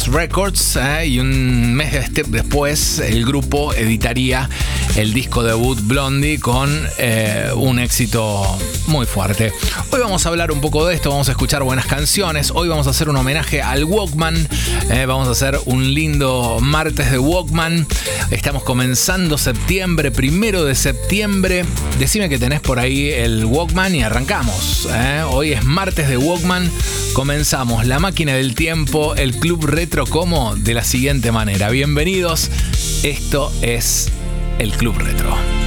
Face Records, y un mes después el grupo editaría el disco debut Blondie con un éxito muy fuerte. Hoy vamos a hablar un poco de esto, vamos a escuchar buenas canciones, hoy vamos a hacer un homenaje al Walkman, vamos a hacer un lindo martes de Walkman. Estamos comenzando septiembre, 1 de septiembre. Decime que tenés por ahí el Walkman y arrancamos. Hoy es martes de Walkman. Comenzamos la máquina del tiempo, el Club Retro, como de la siguiente manera. Bienvenidos, esto es el Club Retro.